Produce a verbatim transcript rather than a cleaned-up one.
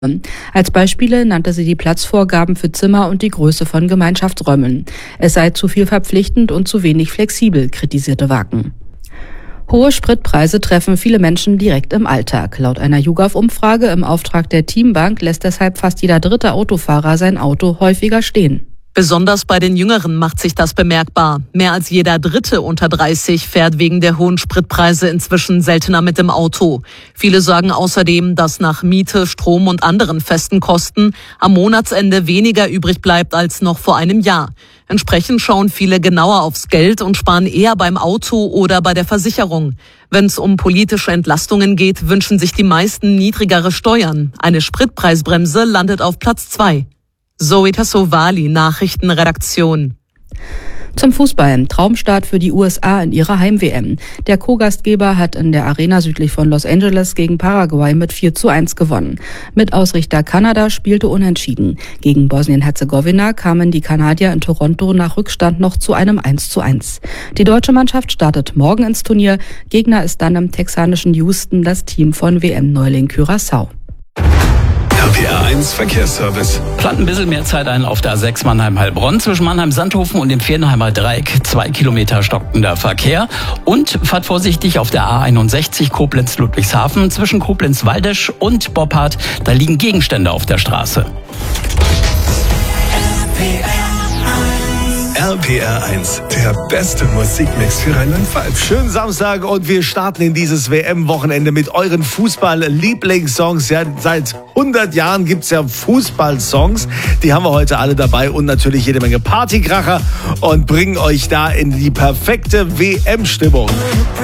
Als Beispiele nannte sie die Platzvorgaben für Zimmer und die Größe von Gemeinschaftsräumen. Es sei zu viel verpflichtend und zu wenig flexibel, kritisierte Wacken. Hohe Spritpreise treffen viele Menschen direkt im Alltag. Laut einer YouGov-Umfrage im Auftrag der Teambank lässt deshalb fast jeder dritte Autofahrer sein Auto häufiger stehen. Besonders bei den Jüngeren macht sich das bemerkbar. Mehr als jeder Dritte unter dreißig fährt wegen der hohen Spritpreise inzwischen seltener mit dem Auto. Viele sagen außerdem, dass nach Miete, Strom und anderen festen Kosten am Monatsende weniger übrig bleibt als noch vor einem Jahr. Entsprechend schauen viele genauer aufs Geld und sparen eher beim Auto oder bei der Versicherung. Wenn es um politische Entlastungen geht, wünschen sich die meisten niedrigere Steuern. Eine Spritpreisbremse landet auf Platz zwei. Zoe Tassovali, Nachrichtenredaktion. Zum Fußball. Traumstart für die U S A in ihrer Heim-W M. Der Co-Gastgeber hat in der Arena südlich von Los Angeles gegen Paraguay mit vier zu eins gewonnen. Mit-Ausrichter Kanada spielte unentschieden. Gegen Bosnien-Herzegowina kamen die Kanadier in Toronto nach Rückstand noch zu einem eins zu eins. Die deutsche Mannschaft startet morgen ins Turnier. Gegner ist dann im texanischen Houston das Team von W M-Neuling Curaçao. R P R eins Verkehrsservice. Plant ein bisschen mehr Zeit ein auf der A sechs Mannheim-Heilbronn zwischen Mannheim-Sandhofen und dem Vierenheimer Dreieck. Zwei Kilometer stockender Verkehr. Und fahrt vorsichtig auf der A einundsechzig Koblenz-Ludwigshafen zwischen Koblenz-Waldesch und Boppard. Da liegen Gegenstände auf der Straße. R P R eins, der beste Musikmix für Rheinland-Pfalz. Schönen Samstag und wir starten in dieses W M-Wochenende mit euren Fußball-Lieblingssongs. Ja, seit hundert Jahren gibt es ja Fußballsongs. Die haben wir heute alle dabei und natürlich jede Menge Partykracher und bringen euch da in die perfekte W M-Stimmung.